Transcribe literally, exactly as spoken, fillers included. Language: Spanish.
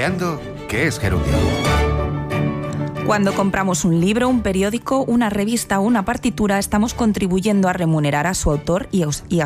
Zapoteando, ¿qué es gerundio? Cuando compramos un libro, un periódico, una revista o una partitura, estamos contribuyendo a remunerar a su autor y a